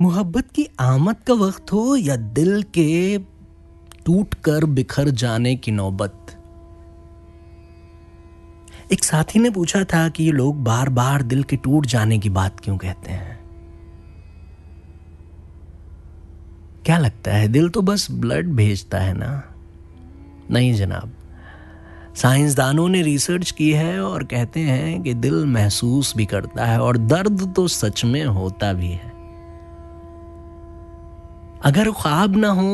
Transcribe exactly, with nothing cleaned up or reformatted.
मोहब्बत की आमद का वक्त हो या दिल के टूट कर बिखर जाने की नौबत। एक साथी ने पूछा था कि ये लोग बार बार दिल के टूट जाने की बात क्यों कहते हैं। क्या लगता है, दिल तो बस ब्लड भेजता है ना? नहीं जनाब, साइंसदानों ने रिसर्च की है और कहते हैं कि दिल महसूस भी करता है और दर्द तो सच में होता भी है। अगर ख्वाब ना हो